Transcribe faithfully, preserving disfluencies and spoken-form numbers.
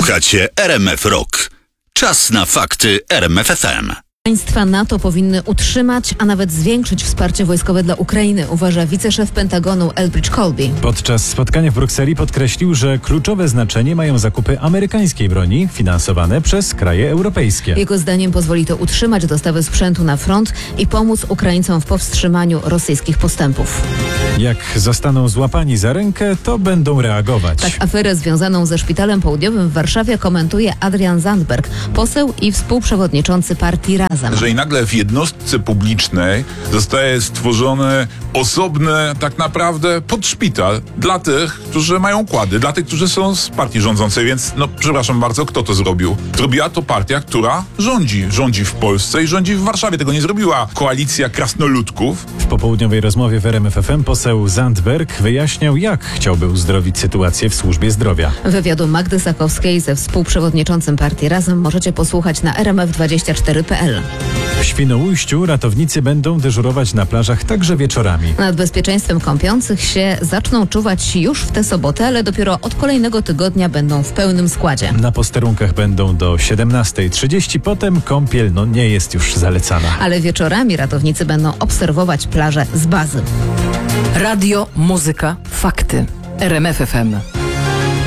Słuchacie R M F Rock. Czas na fakty R M F F M. Państwa NATO powinny utrzymać, a nawet zwiększyć wsparcie wojskowe dla Ukrainy, uważa wiceszef Pentagonu Elbridge Colby. Podczas spotkania w Brukseli podkreślił, że kluczowe znaczenie mają zakupy amerykańskiej broni finansowane przez kraje europejskie. Jego zdaniem pozwoli to utrzymać dostawy sprzętu na front i pomóc Ukraińcom w powstrzymaniu rosyjskich postępów. Jak zostaną złapani za rękę, to będą reagować. Tak aferę związaną ze Szpitalem Południowym w Warszawie komentuje Adrian Zandberg, poseł i współprzewodniczący partii Razem. Że i nagle w jednostce publicznej zostaje stworzony osobny tak naprawdę podszpital dla tych, którzy mają układy, dla tych, którzy są z partii rządzącej, więc no przepraszam bardzo, kto to zrobił? Zrobiła to partia, która rządzi. Rządzi w Polsce i rządzi w Warszawie. Tego nie zrobiła koalicja krasnoludków. W popołudniowej rozmowie w R M F F M poseł Zandberg wyjaśniał, jak chciałby uzdrowić sytuację w służbie zdrowia. Wywiadu Magdy Sakowskiej ze współprzewodniczącym partii Razem możecie posłuchać na r m f dwadzieścia cztery kropka p l. W Świnoujściu ratownicy będą dyżurować na plażach także wieczorami. Nad bezpieczeństwem kąpiących się zaczną czuwać już w tę sobotę, ale dopiero od kolejnego tygodnia będą w pełnym składzie. Na posterunkach będą do siedemnastej trzydzieści, potem kąpiel no nie jest już zalecana. Ale wieczorami ratownicy będą obserwować plażę z bazy. Radio, muzyka, fakty. R M F F M.